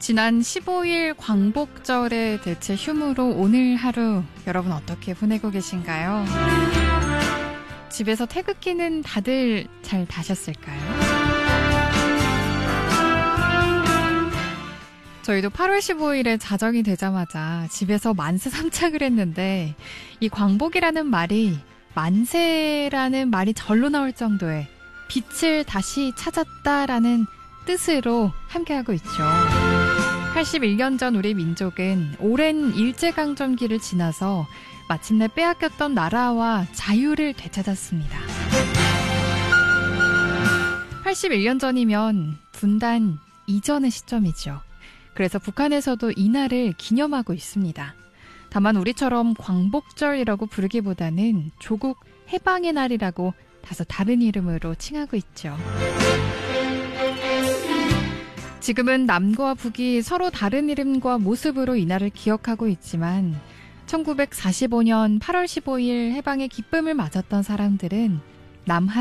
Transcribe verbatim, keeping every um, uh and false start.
지난 십오일 광복절의 대체 휴무로 오늘 하루 여러분 어떻게 보내고 계신가요? 집에서 태극기는 다들 잘 다셨을까요? 저희도 팔월 십오일에 자정이 되자마자 집에서 만세 삼창을 했는데 이 광복이라는 말이 만세라는 말이 절로 나올 정도의 빛을 다시 찾았다라는 뜻으로 함께하고 있죠. 팔십일년 전 우리 민족은 오랜 일제강점기를 지나서 마침내 빼앗겼던 나라와 자유를 되찾았습니다. 팔십일년 전이면 분단 이전의 시점이죠. 그래서 북한에서도 이날을 기념하고 있습니다. 다만 우리처럼 광복절이라고 부르기보다는 조국 해방의 날이라고 다소 다른 이름으로 칭하고 있죠. 지금은 남과 북이 서로 다른 이름과 모습으로 이날을 기억하고 있지만 천구백사십오년 팔월 십오일 해방의 기쁨을 맞았던 사람들은 남한